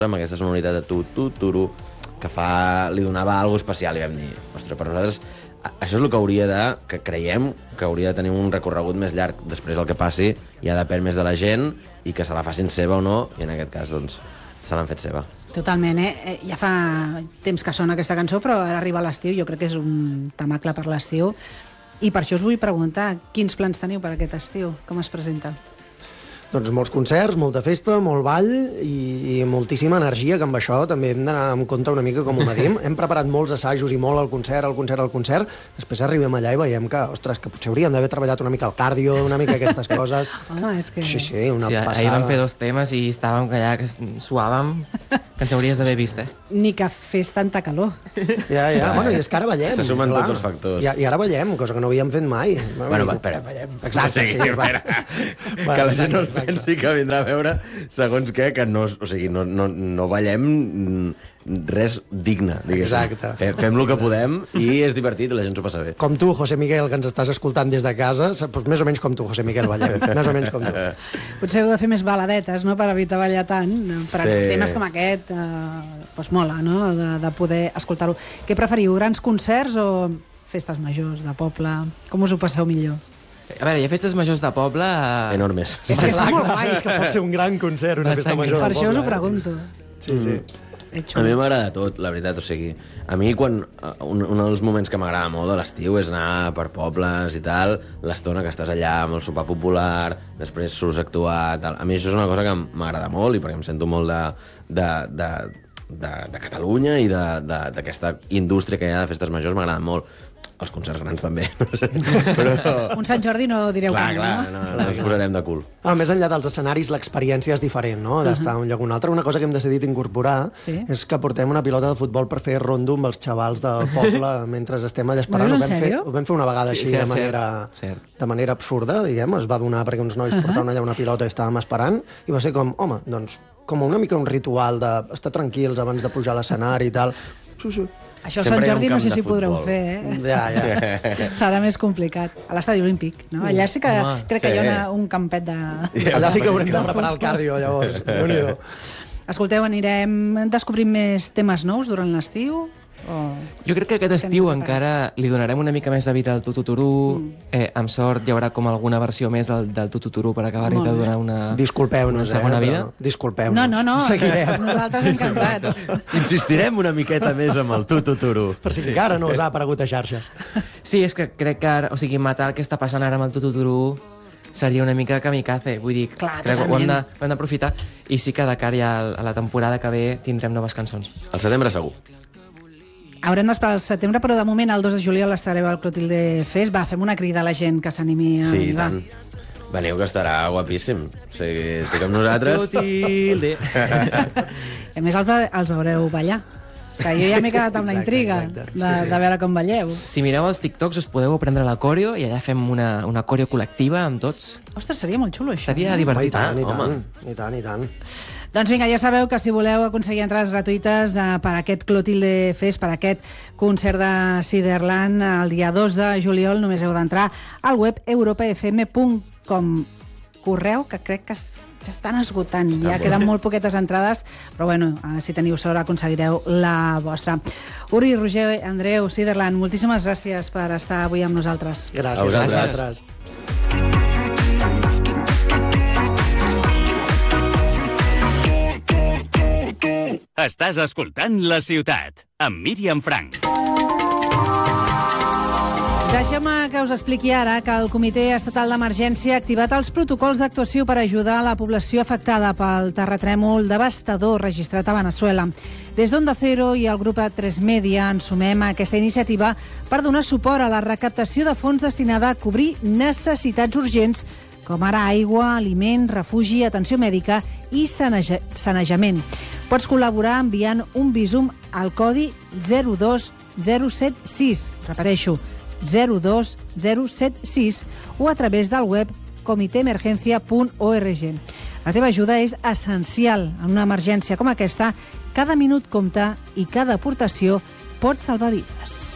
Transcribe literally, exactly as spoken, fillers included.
amb aquesta sonoritat de tu, tu, turu, que fa, li donava alguna especial, i vam dir, ostres, per nosaltres, això és el que hauria de, que creiem que hauria de tenir un recorregut més llarg després del que passi, i ha de depèn més de la gent, i que se la facin seva o no, i en aquest cas, doncs, se l'han fet seva. Totalment, eh? Ja fa temps que sona aquesta cançó, però ara arriba l'estiu, jo crec que és un temacle per l'estiu, i per això us vull preguntar, quins plans teniu per aquest estiu? Com es presenta? Doncs molts concerts, molta festa, molt ball i, i moltíssima energia, que amb això també hem d'anar en compte una mica com ho medim. Hem preparat molts assajos i molt al concert, al concert, al concert. Després arribem allà i veiem que, ostres, que potser hauríem d'haver treballat una mica el cardio, una mica aquestes coses. Home, és que... Sí, sí, una sí, passada. Ahir vam fer dos temes i estàvem allà, que suàvem, que ens hauries d'haver vist, eh? Ni que fes tanta calor. Ja, ja, bueno, i és que ara ballem. Se sumen clar. tots els factors. I, I ara ballem, cosa que no havíem fet mai. Bueno, va, espera. Exacte, sí. sí espera. Va. Que la gent no es Exacte. pensi que vindrà a veure segons què, que no, o sigui, no, no, no ballem res digne, diguéssim. Exacte. Fem, fem el que podem i és divertit i la gent s'ho passa bé. Com tu, José Miguel, que ens estàs escoltant des de casa, doncs més o menys com tu, José Miguel, ballem. Més o menys com tu. Potser heu de fer més baladetes, no?, per evitar ballar tant. Per Sí. temes com aquest, eh, doncs mola, no?, de, de poder escoltar-ho. Què preferiu, grans concerts o festes majors de poble? Com us ho passeu millor? A veure, hi ha festes majors de poble... eh, Enormes. És que són molt clar, guais. és que pot ser un gran concert, una Bastant festa major Per del això us ho poble, eh? pregunto. Sí, sí. És A xulo. mi m'agrada tot, la veritat, o sigui, a mi quan, un, un dels moments que m'agrada molt de l'estiu és anar per pobles i tal, l'estona que estàs allà amb el sopar popular, després surts a actuar, tal. A mi això és una cosa que m'agrada molt i perquè em sento molt de, de, de, de, de Catalunya i d'aquesta indústria que hi ha de festes majors m'agrada molt. Els concerts grans també. Però... Un Sant Jordi no direu Clar, que clar, no, no, no ens posarem de cul. Ah, més enllà dels escenaris, l'experiència és diferent, no?, d'estar un lloc o un altre. Una cosa que hem decidit incorporar Sí. és que portem una pilota de futbol per fer rondo amb els xavals del poble mentre estem allà esperant. Ho Ho dius en vam, fer, sèrio? ho vam fer una vegada Sí, així, cert, de, manera, cert, cert. de manera absurda, diguem. Es va donar perquè uns nois portaven allà una pilota i estàvem esperant, i va ser com, home, doncs, com una mica un ritual d'estar tranquils abans de pujar a l'escenari i tal. Sí, sí. Això a Sempre Sant hi ha un Jordi no camp sé de si podreu futbol. fer, eh? Ja, ja. Serà més complicat. A l'estadi olímpic, no? Allà sí que Home, crec que hi ha sí. una, un campet de... Allà sí que haurem de preparar el cardio, llavors. Déu-n'hi-do. Escolteu, anirem descobrint més temes nous durant l'estiu? O... Jo crec que aquest estiu Estem encara li donarem una mica més de vida al tututuru. Mm. Eh, amb sort hi haurà com alguna versió més del, del tututuru per acabar-li Molt de bé. donar una, Disculpeu-nos, una segona eh, vida. però- Disculpeu-nos. No, no, no. Seguirem. Nosaltres encantats. Insistirem una miqueta més amb el tututuru. Per si encara no us ha aparegut a xarxes. Sí, és que crec que ara, o sigui, matar el que està passant ara amb el tututuru seria una mica kamikaze, vull dir, Clar, crec que ho hem totalment. de- ho hem d'aprofitar i sí que de cara ja a la temporada que ve tindrem noves cançons. Al setembre segur. Haurem d'esperar al setembre, però de moment el dos de juliol estareu al Clotilde Fest. Va, fem una crida a la gent que s'animi a Sí, i va. tant. Veniu, que estarà guapíssim. O sigui, estic amb nosaltres. Clotilde. I a més els, els veureu ballar. Que jo ja m'he quedat amb la Exacte, intriga exacte. de, Sí, sí. de veure com balleu. Si mireu els TikToks us podeu aprendre la coreo i allà fem una, una coreo col·lectiva amb tots. Ostres, seria molt xulo, això. Estaria I divertit. tant, i home. tant, i tant, i tant. Doncs vinga, ja sabeu que si voleu aconseguir entrades gratuïtes eh, per aquest Clotilde Fest, per aquest concert de Ciderland el dia dos de juliol, només heu d'entrar al web europa f m punt com. Correu, que crec que es- s'estan esgotant. Ja queden molt poquetes entrades, però bueno, eh, si teniu sort aconseguireu la vostra. Uri, Roger, Andreu, Ciderland, moltíssimes gràcies per estar avui amb nosaltres. Gràcies. A vosaltres. vosaltres. Estàs escoltant La Ciutat, amb Míriam Frank. Deixeu-me que us expliqui ara que el Comitè Estatal d'Emergència ha activat els protocols d'actuació per ajudar la població afectada pel terratrèmol devastador registrat a Veneçuela. Des d'Onda Cero i el grup A tres Media ens sumem a aquesta iniciativa per donar suport a la recaptació de fons destinada a cobrir necessitats urgents com ara aigua, aliment, refugi, atenció mèdica i saneja sanejament. Pots col·laborar enviant un visum al codi zero dos zero set sis. Repeteixo, zero dos zero set sis o a través del web comiteemergencia punt org. La teva ajuda és essencial en una emergència com aquesta. Cada minut compta i cada aportació pot salvar vides.